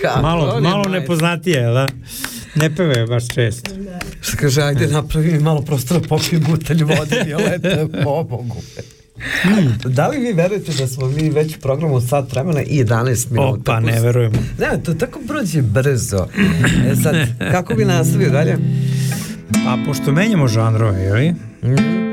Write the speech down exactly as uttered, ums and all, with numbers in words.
Kako? Malo, malo nepoznatije, da? Ne pevaju baš često. Što kaže, ajde napravi mi malo prostora, popijem butelj vode, Violeta, pobogu. Hmm. Da li vi verujete da smo mi već u programu od sat vremena i jedanaest minuta? Opa, ne verujemo. Ne, to tako prođe brzo. E sad, kako bi nastavio dalje? Pa, pošto menjamo žanrove, jel? Mm.